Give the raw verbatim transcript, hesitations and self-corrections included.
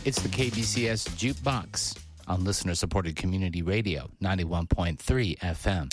It's the K B C S Jukebox on listener-supported community radio, ninety-one point three F M.